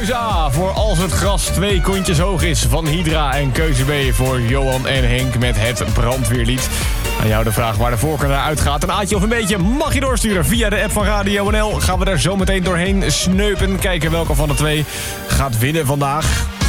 Keuze A voor Als het gras 2 kontjes hoog is van Hydra. En keuze B voor Johan en Henk met het brandweerlied. Aan jou de vraag waar de voorkeur naar uitgaat. Een aatje of een beetje mag je doorsturen via de app van Radio NL. Gaan we er zo meteen doorheen sneupen. Kijken welke van de twee gaat winnen vandaag.